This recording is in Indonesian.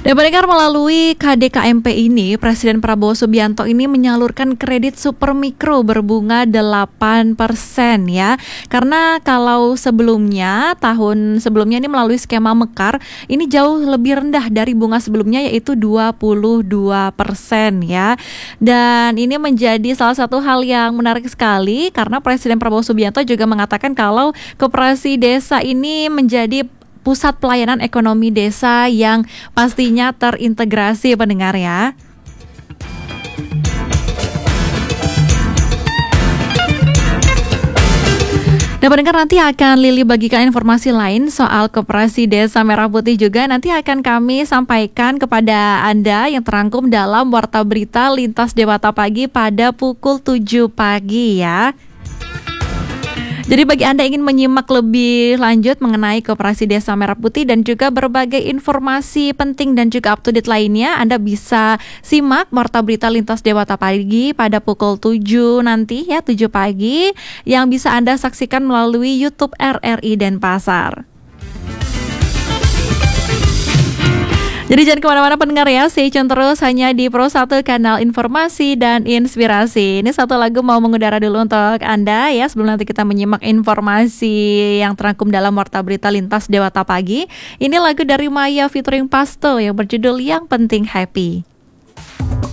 Dan pendengar, melalui KDKMP ini, Presiden Prabowo Subianto ini menyalurkan kredit super mikro berbunga 8% ya. Karena kalau sebelumnya, tahun sebelumnya ini melalui skema Mekar, ini jauh lebih rendah dari bunga sebelumnya yaitu 22% ya. Dan ini menjadi salah satu hal yang menarik sekali karena Presiden Prabowo Subianto juga mengatakan kalau koperasi desa ini menjadi pusat pelayanan ekonomi desa yang pastinya terintegrasi, pendengar ya. Dan pendengar, nanti akan Lili bagikan informasi lain soal Koperasi Desa Merah Putih juga nanti akan kami sampaikan kepada Anda yang terangkum dalam Warta Berita Lintas Dewata Pagi pada pukul 7 pagi ya. Jadi bagi Anda yang ingin menyimak lebih lanjut mengenai Koperasi Desa Merah Putih dan juga berbagai informasi penting dan juga up-to-date lainnya, Anda bisa simak Warta Berita Lintas Dewata Pagi pada pukul 7 nanti ya, 7 pagi, yang bisa Anda saksikan melalui YouTube RRI Denpasar. Jadi jangan kemana-mana pendengar ya, stay tune terus hanya di Pro 1 Kanal Informasi dan Inspirasi. Ini satu lagu mau mengudara dulu untuk Anda ya, sebelum nanti kita menyimak informasi yang terangkum dalam Warta Berita Lintas Dewata Pagi. Ini lagu dari Maya featuring Pasto yang berjudul Yang Penting Happy.